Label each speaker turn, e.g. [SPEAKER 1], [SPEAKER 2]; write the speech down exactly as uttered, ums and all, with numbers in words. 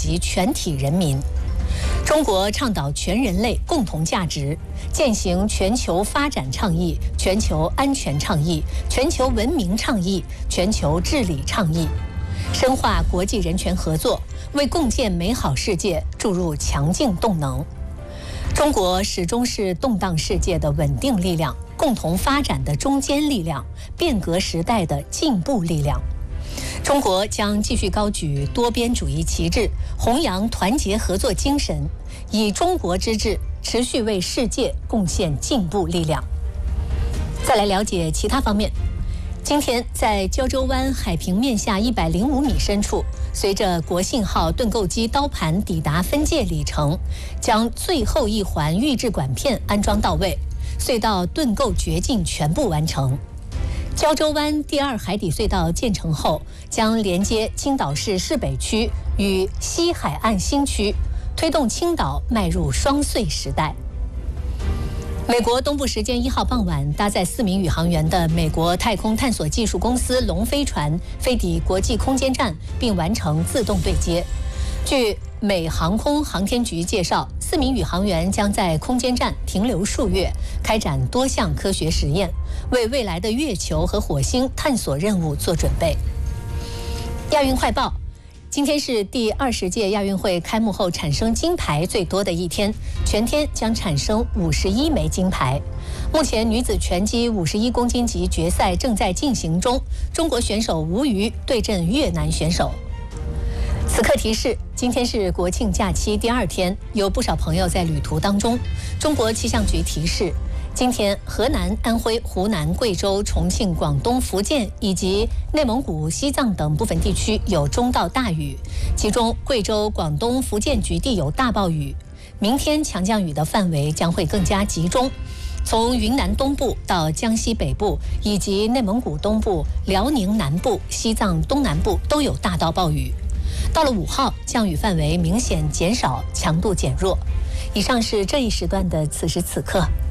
[SPEAKER 1] 及全体人民。中国倡导全人类共同价值，践行全球发展倡议、全球安全倡议、全球文明倡议、全球治理倡议，深化国际人权合作，为共建美好世界注入强劲动能。中国始终是动荡世界的稳定力量，共同发展的中坚力量，变革时代的进步力量。中国将继续高举多边主义旗帜，弘扬团结合作精神，以中国之志持续为世界贡献进步力量。再来了解其他方面。今天在胶州湾海平面下一百零五米深处，随着国信号盾构机刀盘抵达分界里程，将最后一环预制管片安装到位，隧道盾构掘进全部完成。胶州湾第二海底隧道建成后，将连接青岛市市北区与西海岸新区，推动青岛迈入双隧时代。美国东部时间一号傍晚，搭载四名宇航员的美国太空探索技术公司龙飞船飞抵国际空间站，并完成自动对接。据美航空航天局介绍，四名宇航员将在空间站停留数月，开展多项科学实验，为未来的月球和火星探索任务做准备。亚运快报。今天是第二十届亚运会开幕后产生金牌最多的一天，全天将产生五十一枚金牌。目前女子拳击五十一公斤级决赛正在进行中，中国选手吴瑜对阵越南选手。此刻提示，今天是国庆假期第二天，有不少朋友在旅途当中。中国气象局提示，今天河南、安徽、湖南、贵州、重庆、广东、福建以及内蒙古、西藏等部分地区有中到大雨，其中贵州、广东、福建局地有大暴雨。明天强降雨的范围将会更加集中，从云南东部到江西北部以及内蒙古东部、辽宁南部、西藏东南部都有大到暴雨。到了五号，降雨范围明显减少，强度减弱。以上是这一时段的此时此刻。